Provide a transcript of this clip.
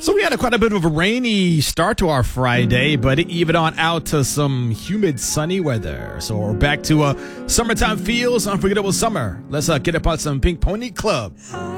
So we had quite a bit of a rainy start to our Friday, but it evened on out to some humid, sunny weather. So we're back to summertime feels, unforgettable summer. Let's get up on some Pink Pony Club.